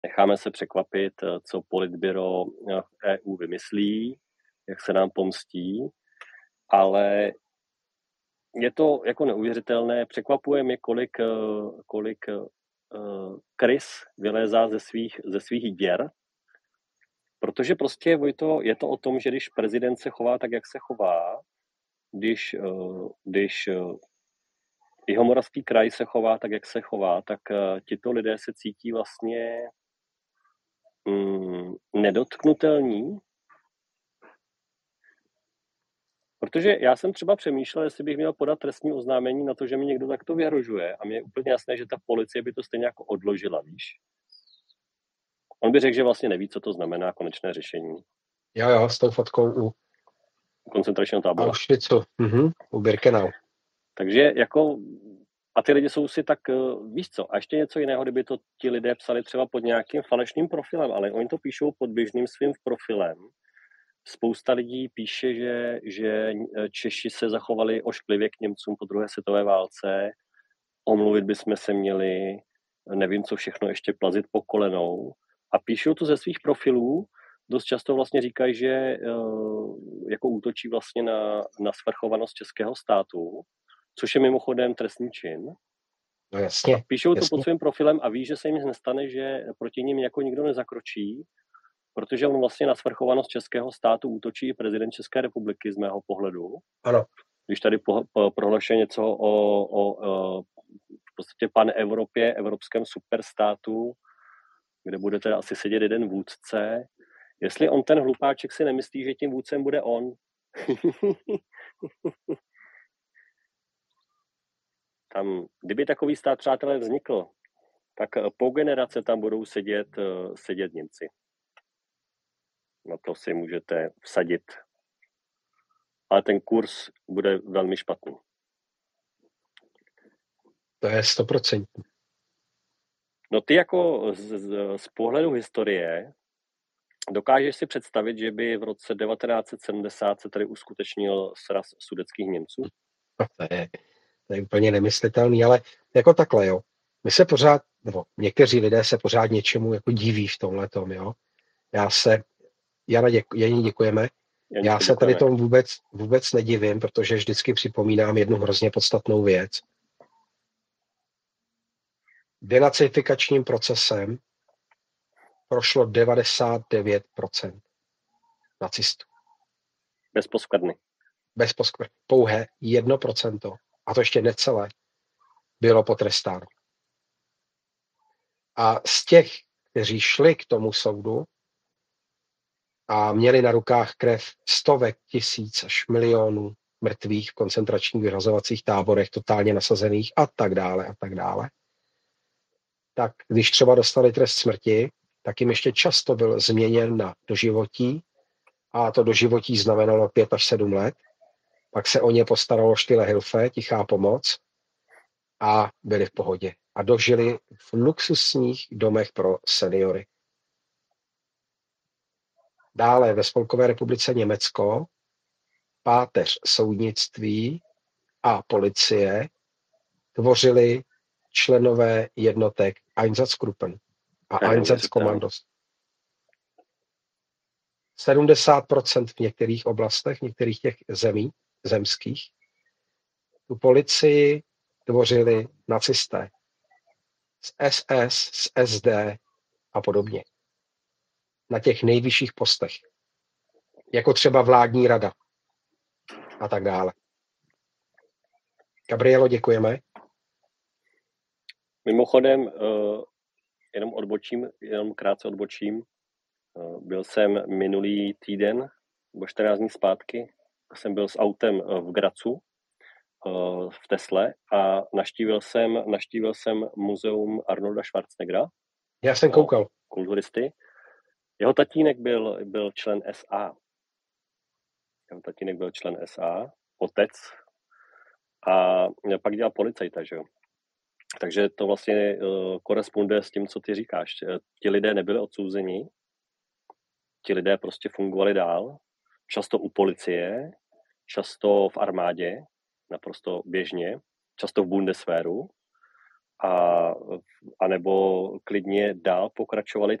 necháme se překvapit, co politbyro v EU vymyslí, jak se nám pomstí, ale je to jako neuvěřitelné. Překvapuje mě, kolik krys vylézá ze svých děr, protože prostě, Vojto, je to o tom, že když prezident se chová tak, jak se chová, když Jihomoravský kraj se chová tak, jak se chová, tak tito lidé se cítí vlastně nedotknutelní. Protože já jsem třeba přemýšlel, jestli bych měl podat trestní oznámení na to, že mi někdo takto vyhrožuje, a mně je úplně jasné, že ta policie by to stejně jako odložila, víš. On by řekl, že vlastně neví, co to znamená konečné řešení. Jo, s tou fotkou u koncentračního tábora. Auschwitzu, u Birkenau. Takže jako, a ty lidi jsou si tak, víš co, a ještě něco jiného, kdyby to ti lidé psali třeba pod nějakým falešným profilem, ale oni to píšou pod běžným svým profilem. Spousta lidí píše, že Češi se zachovali ošklivě k Němcům po druhé světové válce, omluvit bychom se měli, nevím, co všechno ještě plazit po kolenou. A píšou to ze svých profilů, dost často vlastně říkají, že jako útočí vlastně na svrchovanost českého státu, což je mimochodem trestný čin. No jasně. A píšou to pod svým profilem a ví, že se jim nestane, že proti nim jako nikdo nezakročí, protože on vlastně na svrchovanost českého státu útočí i prezident České republiky z mého pohledu. Ano. Když tady prohlašuje něco o v podstatě pan-Evropě, evropském superstátu, kde bude teda asi sedět jeden vůdce. Jestli on, ten hlupáček, si nemyslí, že tím vůdcem bude on. Tam, kdyby takový stát, přátelé, vznikl, tak po generace tam budou sedět Němci. Na to si můžete vsadit. Ale ten kurz bude velmi špatný. To je 100%. No ty jako z pohledu historie dokážeš si představit, že by v roce 1970 se tady uskutečnil sraz sudetských Němců? To je úplně nemyslitelný, ale jako takhle, jo. My se pořád, nebo někteří lidé se pořád něčemu jako diví v tomhletom, jo. Janě děkujeme. Já se tady tomu vůbec nedivím, protože vždycky připomínám jednu hrozně podstatnou věc. Denacifikačním procesem prošlo 99% nacistů. Bez poskvrny. Bez poskvrny. Pouhé 1%, a to ještě necelé, bylo potrestáno. A z těch, kteří šli k tomu soudu a měli na rukách krev stovek tisíc až milionů mrtvých v koncentračních vyřazovacích táborech, totálně nasazených a tak dále, tak když třeba dostali trest smrti, tak jim ještě často byl změněn na doživotí, a to doživotí znamenalo 5 až 7 let. Pak se o ně postaralo Stille Hilfe, tichá pomoc, a byli v pohodě. A dožili v luxusních domech pro seniory. Dále ve Spolkové republice Německo páteř soudnictví a policie tvořili členové jednotek Einsatzgruppen a Einsatzkommandos. 70% v některých oblastech, některých těch zemských, tu policii tvořili nacisté z SS, z SD a podobně. Na těch nejvyšších postech. Jako třeba vládní rada a tak dále. Gabrielo, děkujeme. Mimochodem, jenom krátce odbočím. Byl jsem minulý týden, nebo 14 dní zpátky, jsem byl s autem v Grazu, v Tesle, a navštívil jsem muzeum Arnolda Schwarzeneggera. Já jsem koukal. Kulturisty. Jeho tatínek byl člen SA. Otec. A pak dělal policajta, že jo. Takže to vlastně koresponduje s tím, co ty říkáš. Ti lidé nebyli odsouzeni, ti lidé prostě fungovali dál, často u policie, často v armádě, naprosto běžně, často v Bundeswehru, a anebo klidně dál pokračovali